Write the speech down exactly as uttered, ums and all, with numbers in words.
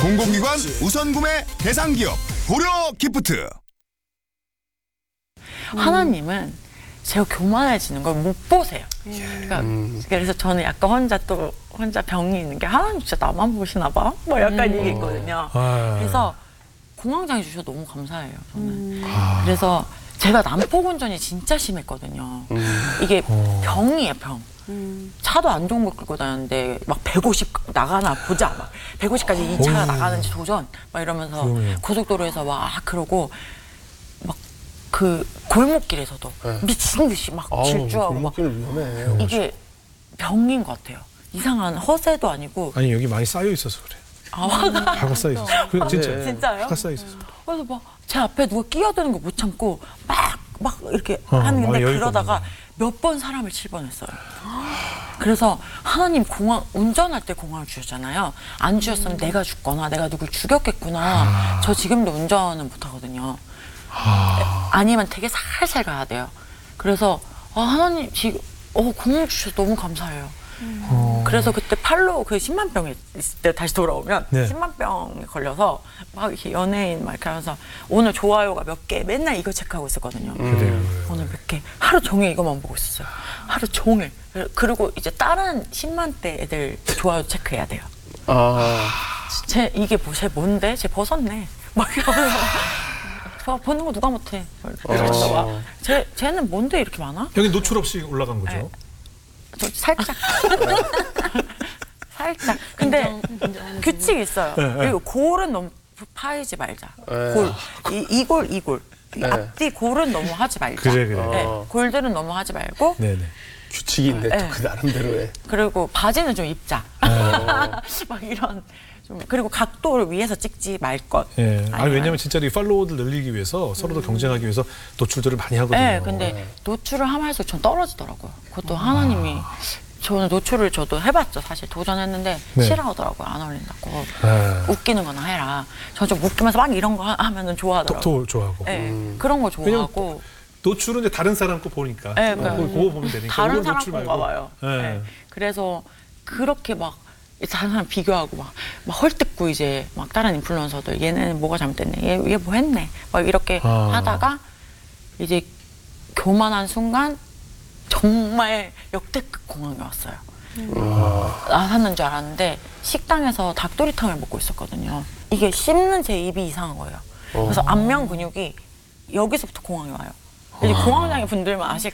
공공기관 우선 구매 대상 기업 고려 기프트. 하나님은 제가 교만해지는 걸 못 보세요. 그러니까 음. 그래서 저는 약간 혼자 또 혼자 병이 있는 게 하나님 진짜 나만 보시나 봐? 뭐 약간 음. 이게 있거든요. 아. 그래서 공황장애 주셔서 너무 감사해요. 저는. 음. 그래서 제가 난폭 운전이 진짜 심했거든요. 음. 이게 어. 병이에요, 병. 차도 안 좋은 거 끌고 다녔는데 막 백오십 나가나 보자 막 백오십까지 이 차가 어이. 나가는지 도전 막 이러면서 그러네요. 고속도로에서 막 그러고 막 그 골목길에서도 네. 미친 듯이 막 아우, 질주하고 막 골목길은 위험해. 이게 병인 것 같아요. 이상한 허세도 아니고 아니 여기 많이 쌓여 있어서 그래. 아 화가 화가 쌓여 있었어. 그 진짜. 네. 진짜요? 화가 쌓여 있었어. 그래서 막 제 앞에 누가 끼어드는 거 못 참고 막 막 이렇게 어, 하는데 마음이 여유가 그러다가 없네. 몇 번 사람을 칠 뻔했어요. 그래서 하나님 공항 운전할 때 공항을 주셨잖아요. 안 주셨으면 내가 죽거나 내가 누굴 죽였겠구나. 저 지금도 운전은 못 하거든요. 아니면 되게 살살 가야 돼요. 그래서 아, 하나님 지금 어, 공항 주셔서 너무 감사해요. 어. 그래서 그때 팔로 그 십만 병에 있을 때 다시 돌아오면 네. 십만 병에 걸려서 막 이렇게 연예인 막 이렇게 하면서 오늘 좋아요가 몇 개 맨날 이거 체크하고 있었거든요. 그래요. 오늘 몇 개 하루 종일 이거만 보고 있었어요. 하루 종일. 그리고 이제 다른 십만 대 애들 좋아요 체크해야 돼요. 아, 쟤 이게 뭐, 쟤 뭔데? 쟤 벗었네. 막 이러면서 저 보는 거 누가 못해. 이러면서 어. 막 쟤, 쟤는 뭔데 이렇게 많아? 여기 노출 없이 올라간 거죠. 네. 저 살짝 살짝 근데 규칙이 있어요. 네, 네. 그리고 골은 너무 파이지 말자. 네. 골 이, 이골 이골 이 네. 앞뒤 골은 너무 하지 말자. 그래 그래. 어. 네, 골들은 너무 하지 말고 네네. 규칙이 있네. 네. 또 그 나름대로 해. 그리고 바지는 좀 입자. 막 이런 좀 그리고 각도를 위해서 찍지 말 것. 예. 아니 아니면- 왜냐면 진짜 이 팔로워들 늘리기 위해서 서로도 경쟁하기 위해서 노출들을 많이 하거든요. 네, 근데 노출을 하면 할수록 전 떨어지더라고요. 그것도 하나님이 저는 노출을 저도 해봤죠. 사실 도전했는데 네. 싫어하더라고요. 안 어울린다고. 네. 웃기는 거나 해라. 저 좀 웃기면서 막 이런 거 하- 하면은 좋아하더라고요. 톡톡 좋아하고. 네, 그런 거 왜냐면 좋아하고. 노출은 이제 다른 사람 거 보니까. 네, 어, 그러니까 그거, 그거 보면 되니까. 다른 이건 사람 노출 건가 말고. 봐요. 네. 네. 그래서 그렇게 막 다른 사람 비교하고 막, 막 헐뜯고 이제 막 다른 인플루언서들 얘는 뭐가 잘못됐네. 얘 얘 뭐 했네. 막 이렇게 아. 하다가 이제 교만한 순간 정말 역대급 공황이 왔어요. 나섰는 줄 알았는데 식당에서 닭도리탕을 먹고 있었거든요. 이게 씹는 제 입이 이상한 거예요. 그래서 안면 근육이 여기서부터 공황이 와요. 이제 공황장애 분들만 아실